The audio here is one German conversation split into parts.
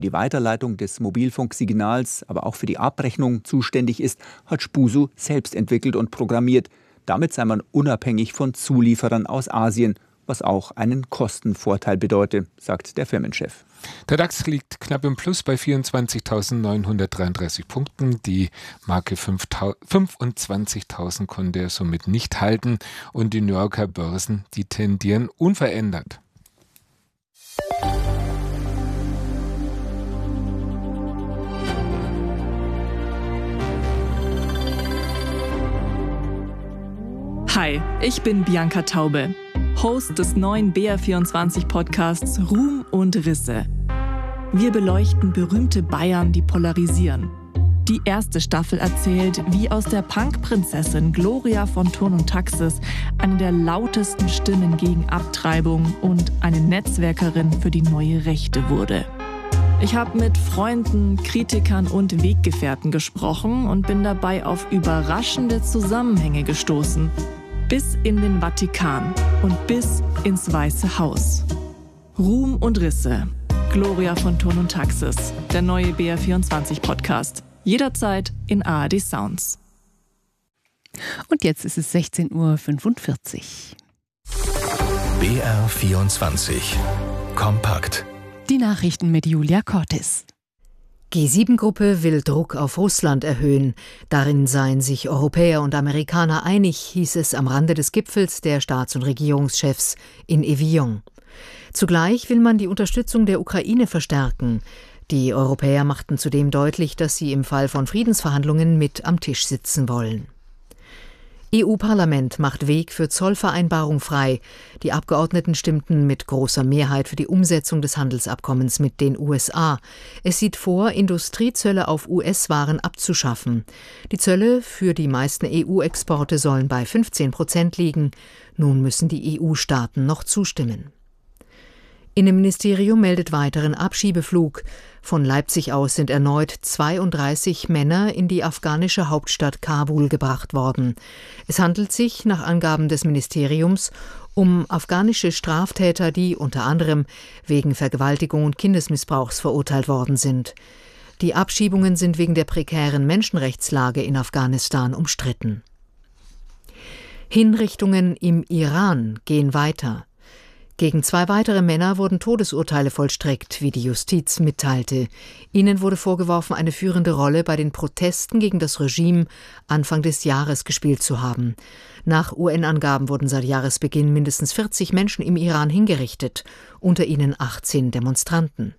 Die Weiterleitung des Mobilfunksignals, aber auch für die Abrechnung zuständig ist, hat Spusu selbst entwickelt und programmiert. Damit sei man unabhängig von Zulieferern aus Asien, was auch einen Kostenvorteil bedeute, sagt der Firmenchef. Der DAX liegt knapp im Plus bei 24.933 Punkten. Die Marke 25.000 konnte er somit nicht halten. Und die New Yorker Börsen, die tendieren unverändert. Hi, ich bin Bianca Taube, Host des neuen BR24-Podcasts Ruhm und Risse. Wir beleuchten berühmte Bayern, die polarisieren. Die erste Staffel erzählt, wie aus der Punk-Prinzessin Gloria von Thurn und Taxis eine der lautesten Stimmen gegen Abtreibung und eine Netzwerkerin für die neue Rechte wurde. Ich habe mit Freunden, Kritikern und Weggefährten gesprochen und bin dabei auf überraschende Zusammenhänge gestoßen. Bis in den Vatikan und bis ins Weiße Haus. Ruhm und Risse. Gloria von Thurn und Taxis. Der neue BR24-Podcast. Jederzeit in ARD Sounds. Und jetzt ist es 16.45 Uhr. BR24 Kompakt. Die Nachrichten mit Julia Cortis. G7-Gruppe will Druck auf Russland erhöhen. Darin seien sich Europäer und Amerikaner einig, hieß es am Rande des Gipfels der Staats- und Regierungschefs in Evian. Zugleich will man die Unterstützung der Ukraine verstärken. Die Europäer machten zudem deutlich, dass sie im Fall von Friedensverhandlungen mit am Tisch sitzen wollen. EU-Parlament macht Weg für Zollvereinbarung frei. Die Abgeordneten stimmten mit großer Mehrheit für die Umsetzung des Handelsabkommens mit den USA. Es sieht vor, Industriezölle auf US-Waren abzuschaffen. Die Zölle für die meisten EU-Exporte sollen bei 15% liegen. Nun müssen die EU-Staaten noch zustimmen. Innenministerium meldet weiteren Abschiebeflug. Von Leipzig aus sind erneut 32 Männer in die afghanische Hauptstadt Kabul gebracht worden. Es handelt sich, nach Angaben des Ministeriums, um afghanische Straftäter, die unter anderem wegen Vergewaltigung und Kindesmissbrauchs verurteilt worden sind. Die Abschiebungen sind wegen der prekären Menschenrechtslage in Afghanistan umstritten. Hinrichtungen im Iran gehen weiter. Gegen 2 weitere Männer wurden Todesurteile vollstreckt, wie die Justiz mitteilte. Ihnen wurde vorgeworfen, eine führende Rolle bei den Protesten gegen das Regime Anfang des Jahres gespielt zu haben. Nach UN-Angaben wurden seit Jahresbeginn mindestens 40 Menschen im Iran hingerichtet, unter ihnen 18 Demonstranten.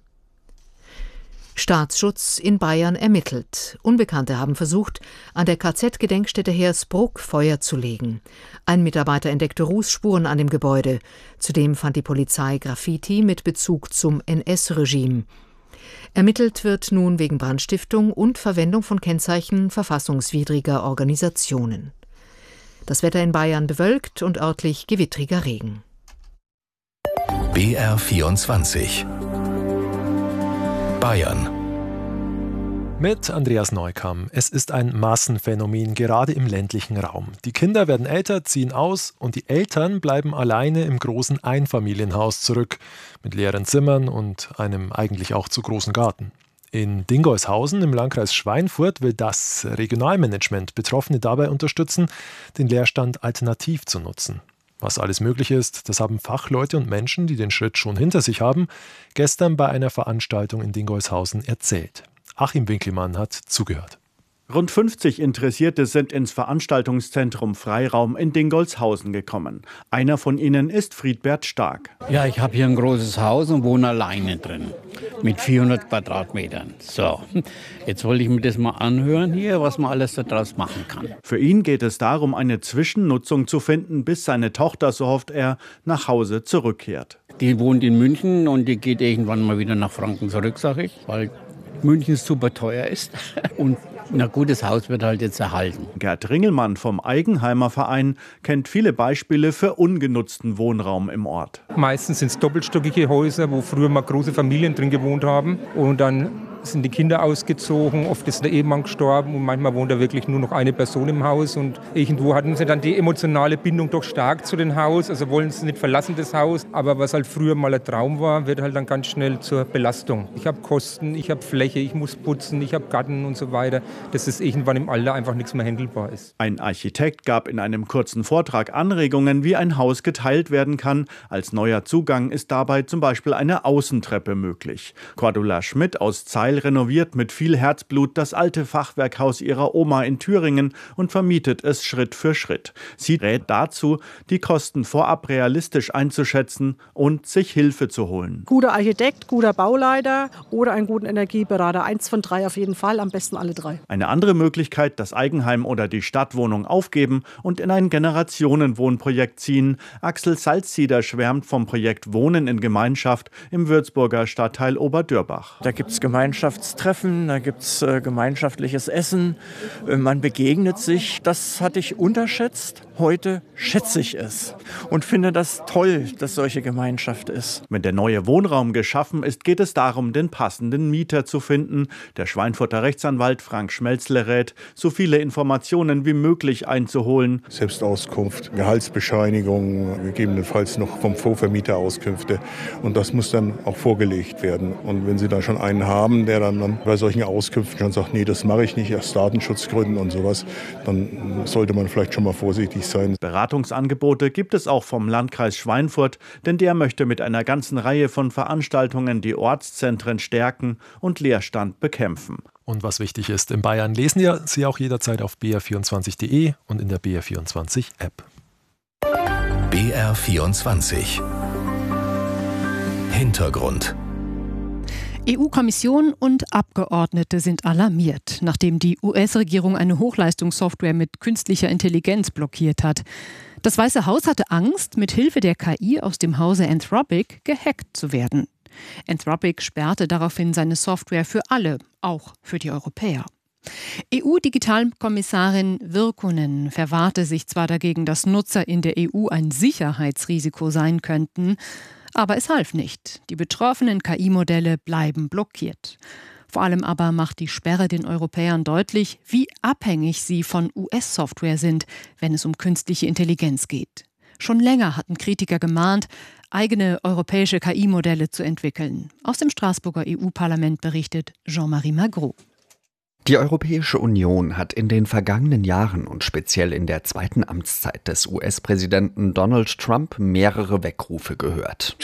Staatsschutz in Bayern ermittelt. Unbekannte haben versucht, an der KZ-Gedenkstätte Hersbruck Feuer zu legen. Ein Mitarbeiter entdeckte Rußspuren an dem Gebäude. Zudem fand die Polizei Graffiti mit Bezug zum NS-Regime. Ermittelt wird nun wegen Brandstiftung und Verwendung von Kennzeichen verfassungswidriger Organisationen. Das Wetter in Bayern bewölkt und örtlich gewittriger Regen. BR24 Bayern. Mit Andreas Neukamm. Es ist ein Massenphänomen, gerade im ländlichen Raum. Die Kinder werden älter, ziehen aus und die Eltern bleiben alleine im großen Einfamilienhaus zurück, mit leeren Zimmern und einem eigentlich auch zu großen Garten. In Dingolshausen im Landkreis Schweinfurt will das Regionalmanagement Betroffene dabei unterstützen, den Leerstand alternativ zu nutzen. Was alles möglich ist, das haben Fachleute und Menschen, die den Schritt schon hinter sich haben, gestern bei einer Veranstaltung in Dingolshausen erzählt. Achim Winkelmann hat zugehört. Rund 50 Interessierte sind ins Veranstaltungszentrum Freiraum in Dingolshausen gekommen. Einer von ihnen ist Friedbert Stark. Ja, ich habe hier ein großes Haus und wohne alleine drin mit 400 Quadratmetern. So, jetzt wollte ich mir das mal anhören hier, was man alles daraus machen kann. Für ihn geht es darum, eine Zwischennutzung zu finden, bis seine Tochter, so hofft er, nach Hause zurückkehrt. Die wohnt in München und die geht irgendwann mal wieder nach Franken zurück, sage ich, weil München super teuer ist und ein gutes Haus wird halt jetzt erhalten. Gerd Ringelmann vom Eigenheimer Verein kennt viele Beispiele für ungenutzten Wohnraum im Ort. Meistens sind es doppelstöckige Häuser, wo früher mal große Familien drin gewohnt haben. Und dann sind die Kinder ausgezogen, oft ist der Ehemann gestorben und manchmal wohnt da wirklich nur noch eine Person im Haus. Und irgendwo hatten sie dann die emotionale Bindung doch stark zu dem Haus, also wollen sie nicht verlassen, das Haus. Aber was halt früher mal ein Traum war, wird halt dann ganz schnell zur Belastung. Ich habe Kosten, ich habe Fläche, ich muss putzen, ich habe Garten und so weiter. Das ist irgendwann im Alter einfach nichts mehr handelbar ist. Ein Architekt gab in einem kurzen Vortrag Anregungen, wie ein Haus geteilt werden kann. Als neuer Zugang ist dabei zum Beispiel eine Außentreppe möglich. Cordula Schmidt aus Zeil renoviert mit viel Herzblut das alte Fachwerkhaus ihrer Oma in Thüringen und vermietet es Schritt für Schritt. Sie rät dazu, die Kosten vorab realistisch einzuschätzen und sich Hilfe zu holen. Guter Architekt, guter Bauleiter oder einen guten Energieberater. 1 von 3 auf jeden Fall, am besten alle 3. Eine andere Möglichkeit, das Eigenheim oder die Stadtwohnung aufgeben und in ein Generationenwohnprojekt ziehen. Axel Salzsieder schwärmt vom Projekt Wohnen in Gemeinschaft im Würzburger Stadtteil Oberdürbach. Da gibt es Gemeinschaftstreffen, da gibt es gemeinschaftliches Essen, man begegnet sich. Das hatte ich unterschätzt. Heute schätze ich es und finde das toll, dass solche Gemeinschaft ist. Wenn der neue Wohnraum geschaffen ist, geht es darum, den passenden Mieter zu finden. Der Schweinfurter Rechtsanwalt Frank Schmelzle rät, so viele Informationen wie möglich einzuholen. Selbstauskunft, Gehaltsbescheinigung, gegebenenfalls noch vom Vorvermieter Auskünfte. Und das muss dann auch vorgelegt werden. Und wenn Sie da schon einen haben, der dann bei solchen Auskünften schon sagt, nee, das mache ich nicht aus Datenschutzgründen und sowas, dann sollte man vielleicht schon mal vorsichtig sein. Beratungsangebote gibt es auch vom Landkreis Schweinfurt, denn der möchte mit einer ganzen Reihe von Veranstaltungen die Ortszentren stärken und Leerstand bekämpfen. Und was wichtig ist, in Bayern lesen Sie auch jederzeit auf br24.de und in der BR24-App. BR24 Hintergrund. EU-Kommission und Abgeordnete sind alarmiert, nachdem die US-Regierung eine Hochleistungssoftware mit künstlicher Intelligenz blockiert hat. Das Weiße Haus hatte Angst, mit Hilfe der KI aus dem Hause Anthropic gehackt zu werden. Anthropic sperrte daraufhin seine Software für alle, auch für die Europäer. EU-Digitalkommissarin Virkkunen verwahrte sich zwar dagegen, dass Nutzer in der EU ein Sicherheitsrisiko sein könnten, aber es half nicht. Die betroffenen KI-Modelle bleiben blockiert. Vor allem aber macht die Sperre den Europäern deutlich, wie abhängig sie von US-Software sind, wenn es um künstliche Intelligenz geht. Schon länger hatten Kritiker gemahnt, eigene europäische KI-Modelle zu entwickeln. Aus dem Straßburger EU-Parlament berichtet Jean-Marie Magro. Die Europäische Union hat in den vergangenen Jahren und speziell in der zweiten Amtszeit des US-Präsidenten Donald Trump mehrere Weckrufe gehört.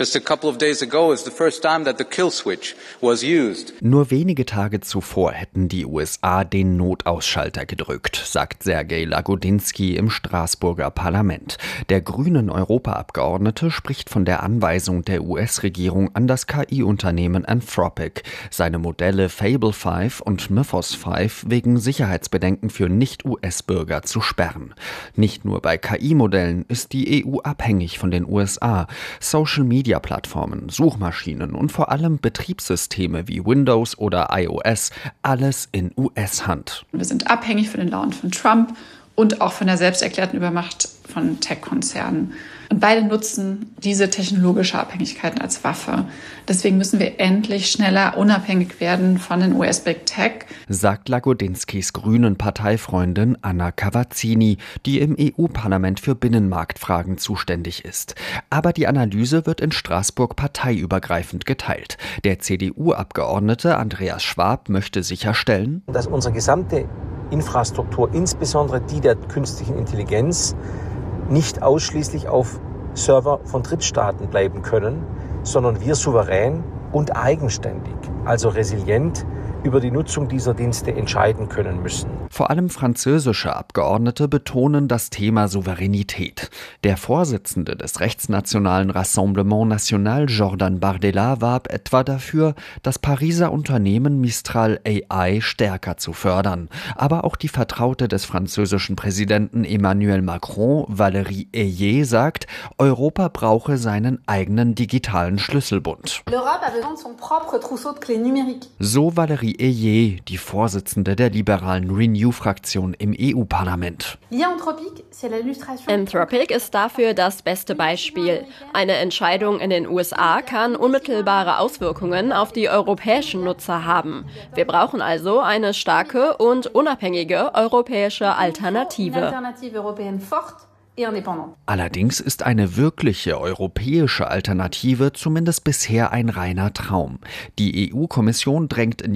Nur wenige Tage zuvor hätten die USA den Notausschalter gedrückt, sagt Sergej Lagodinsky im Straßburger Parlament. Der grünen Europaabgeordnete spricht von der Anweisung der US-Regierung an das KI-Unternehmen Anthropic, seine Modelle Fable 5 und Mythos 5 wegen Sicherheitsbedenken für Nicht-US-Bürger zu sperren. Nicht nur bei KI-Modellen ist die EU abhängig von den USA. Social-Media-Plattformen, Suchmaschinen und vor allem Betriebssysteme wie Windows oder iOS, alles in US-Hand. Wir sind abhängig von den Launen von Trump und auch von der selbsterklärten Übermacht von Tech-Konzernen. Und beide nutzen diese technologische Abhängigkeiten als Waffe. Deswegen müssen wir endlich schneller unabhängig werden von den US-Big Tech, sagt Lagodinskys grünen Parteifreundin Anna Cavazzini, die im EU-Parlament für Binnenmarktfragen zuständig ist. Aber die Analyse wird in Straßburg parteiübergreifend geteilt. Der CDU-Abgeordnete Andreas Schwab möchte sicherstellen, dass unsere gesamte Infrastruktur, insbesondere die der künstlichen Intelligenz, nicht ausschließlich auf Server von Drittstaaten bleiben können, sondern wir souverän und eigenständig, also resilient, über die Nutzung dieser Dienste entscheiden können müssen. Vor allem französische Abgeordnete betonen das Thema Souveränität. Der Vorsitzende des rechtsnationalen Rassemblement National, Jordan Bardella, warb etwa dafür, das Pariser Unternehmen Mistral AI stärker zu fördern. Aber auch die Vertraute des französischen Präsidenten Emmanuel Macron, Valérie Ayé, sagt, Europa brauche seinen eigenen digitalen Schlüsselbund. L'Europe a besoin de son propre trousseau de clés numériques. So Valérie Eyer, die Vorsitzende der liberalen Renew-Fraktion im EU-Parlament. Anthropic ist dafür das beste Beispiel. Eine Entscheidung in den USA kann unmittelbare Auswirkungen auf die europäischen Nutzer haben. Wir brauchen also eine starke und unabhängige europäische Alternative. Allerdings ist eine wirkliche europäische Alternative zumindest bisher ein reiner Traum. Die EU-Kommission drängt in